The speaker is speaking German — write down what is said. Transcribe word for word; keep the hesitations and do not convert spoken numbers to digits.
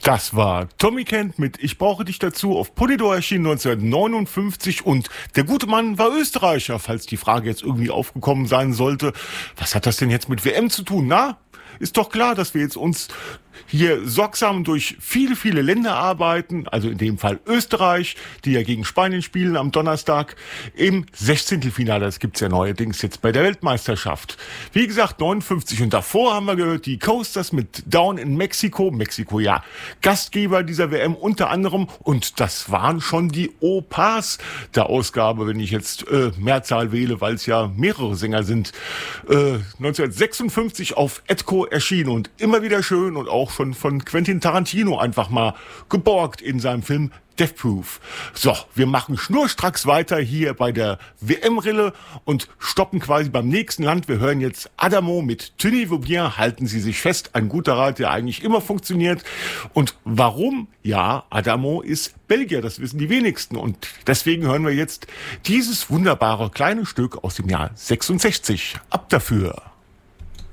Das war Tommy Kent mit Ich brauche dich dazu, auf Polydor erschienen neunzehnhundertneunundfünfzig, und der gute Mann war Österreicher, falls die Frage jetzt irgendwie aufgekommen sein sollte. Was hat das denn jetzt mit W M zu tun? Na, ist doch klar, dass wir jetzt uns hier sorgsam durch viele, viele Länder arbeiten, also in dem Fall Österreich, die ja gegen Spanien spielen am Donnerstag im Sechzehntelfinale. Das gibt's ja neuerdings jetzt bei der Weltmeisterschaft. Wie gesagt, neunundfünfzig, und davor haben wir gehört die Coasters mit Down in Mexiko. Mexiko, ja, Gastgeber dieser W M unter anderem, und das waren schon die Opas der Ausgabe, wenn ich jetzt äh, Mehrzahl wähle, weil es ja mehrere Sänger sind. Äh, neunzehnhundertsechsundfünfzig auf Edco erschienen und immer wieder schön, und auch von, von Quentin Tarantino einfach mal geborgt in seinem Film Death Proof. So, wir machen schnurstracks weiter hier bei der W M-Rille und stoppen quasi beim nächsten Land. Wir hören jetzt Adamo mit Tenez-vous bien, halten Sie sich fest. Ein guter Rat, der eigentlich immer funktioniert. Und warum? Ja, Adamo ist Belgier, das wissen die wenigsten. Und deswegen hören wir jetzt dieses wunderbare kleine Stück aus dem Jahr sechsundsechzig. Ab dafür!